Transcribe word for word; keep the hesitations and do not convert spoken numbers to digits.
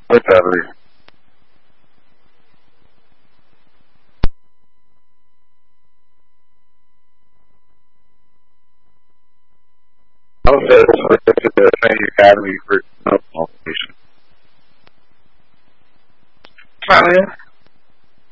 Boa tarde. Also, to the Training Academy for Note Publication. Fine.